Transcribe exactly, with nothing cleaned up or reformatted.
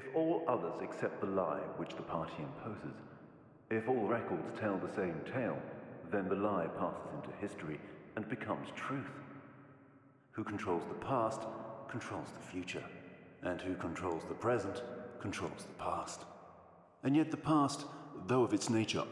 If all others accept the lie which the party imposes, if all records tell the same tale, then the lie passes into history and becomes truth. Who controls the past controls the future, and who controls the present controls the past. And yet the past, though of its nature